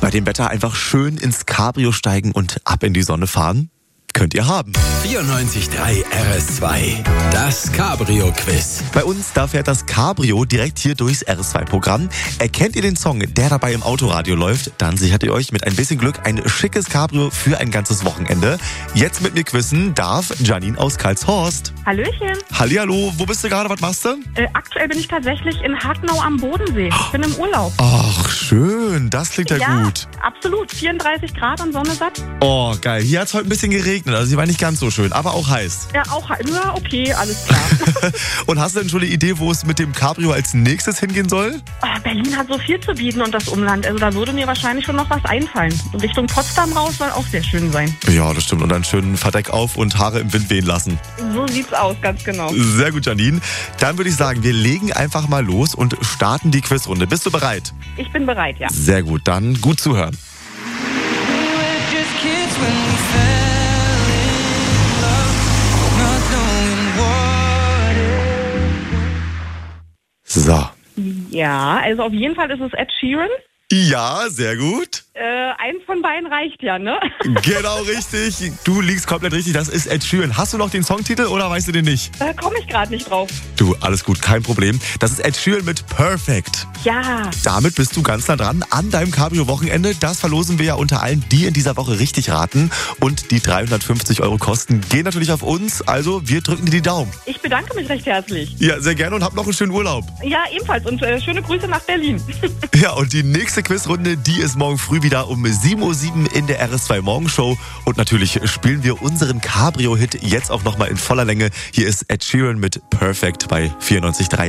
Bei dem Wetter einfach schön ins Cabrio steigen und ab in die Sonne fahren? Könnt ihr haben. 94.3 RS2, das Cabrio-Quiz. Bei uns, da fährt das Cabrio direkt hier durchs RS2-Programm. Erkennt ihr den Song, der dabei im Autoradio läuft, dann sichert ihr euch mit ein bisschen Glück ein schickes Cabrio für ein ganzes Wochenende. Jetzt mit mir quizzen darf Janine aus Karlshorst. Hallöchen. Hallihallo, wo bist du gerade, was machst du? Aktuell bin ich tatsächlich in Hartnau am Bodensee. Ich bin im Urlaub. Ach, schön, das klingt ja gut. Absolut. 34 Grad und Sonne satt. Oh, geil. Hier hat es heute ein bisschen geregnet, also sie war nicht ganz so schön, aber auch heiß. Ja, auch. Ja, okay, alles klar. Und hast du denn schon eine Idee, wo es mit dem Cabrio als nächstes hingehen soll? Berlin hat so viel zu bieten und das Umland. Also da würde mir wahrscheinlich schon noch was einfallen. Richtung Potsdam raus soll auch sehr schön sein. Ja, das stimmt. Und dann schön Verdeck auf und Haare im Wind wehen lassen. So sieht's aus, ganz genau. Sehr gut, Janine. Dann würde ich sagen, wir legen einfach mal los und starten die Quizrunde. Bist du bereit? Ich bin bereit, ja. Sehr gut, dann gut zuhören. So. Ja, also auf jeden Fall ist es Ed Sheeran. Ja, sehr gut. Eins von beiden reicht ja, ne? Genau richtig. Du liegst komplett richtig. Das ist Ed Sheeran. Hast du noch den Songtitel oder weißt du den nicht? Da komme ich gerade nicht drauf. Du, alles gut, kein Problem. Das ist Ed Sheeran mit Perfect. Ja. Damit bist du ganz nah dran an deinem Cabrio-Wochenende. Das verlosen wir ja unter allen, die in dieser Woche richtig raten. Und die 350 € Kosten gehen natürlich auf uns. Also wir drücken dir die Daumen. Ich bedanke mich recht herzlich. Ja, sehr gerne und hab noch einen schönen Urlaub. Ja, ebenfalls. Und schöne Grüße nach Berlin. Ja, und die nächste Quizrunde, die ist morgen früh wieder um 7:07 Uhr in der RS2 Morgenshow. Und natürlich spielen wir unseren Cabrio-Hit jetzt auch nochmal in voller Länge. Hier ist Ed Sheeran mit Perfect bei 94.3